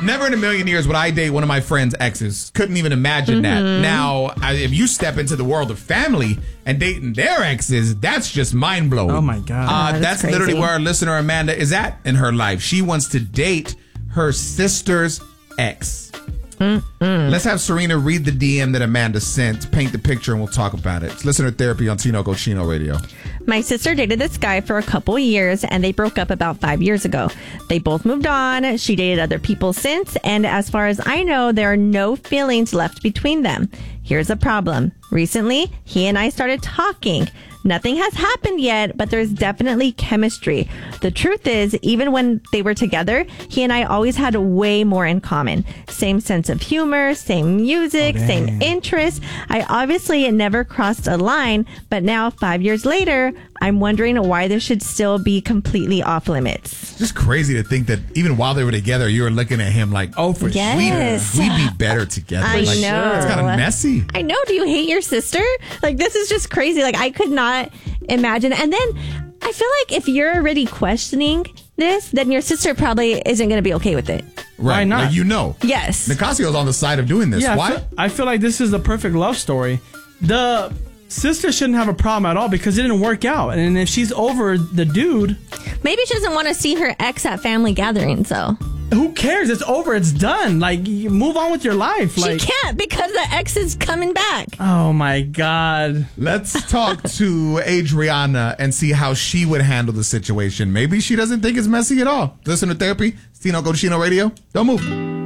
Never in a million years would I date one of my friend's exes. Couldn't even imagine that. Now, if you step into the world of family and dating their exes, that's just mind blowing. Oh my God. That's crazy. literally where our listener Amanda is at in her life. She wants to date her sister's ex. Let's have Serena read the DM that Amanda sent, paint the picture, and we'll talk about it. It's Listener Therapy on Tinoco Chino Radio. My sister dated this guy for a couple years, and they broke up about 5 years ago. They both moved on. She dated other people since, and as far as I know, there are no feelings left between them. Here's a problem. Recently, he and I started talking. Nothing has happened yet, but there's definitely chemistry. The truth is, even when they were together, he and I always had way more in common. Same sense of humor, same music, same interests. I obviously never crossed a line, but now 5 years later, I'm wondering why this should still be completely off limits. It's just crazy to think that even while they were together, you were looking at him like, oh, for Yes. we'd be better together. I like, know. It's kind of messy. I know. Do you hate your sister? Like, this is just crazy. Like, I could not imagine. And then I feel like if you're already questioning this, then your sister probably isn't going to be okay with it. Right. Why not? Like, you know. Yes. Nicasio's on the side of doing this. Yeah, Why? I feel like this is the perfect love story. The sister shouldn't have a problem at all because it didn't work out. And if she's over the dude, Maybe she doesn't want to see her ex at family gatherings, though. who cares? It's over. It's done. Like, you move on with your life. Like, She can't because the ex is coming back. oh my God. Let's talk to Adriana and see how she would handle the situation. Maybe she doesn't think it's messy at all. Listen to Therapy. It's Tinoco Chino Radio. Don't move.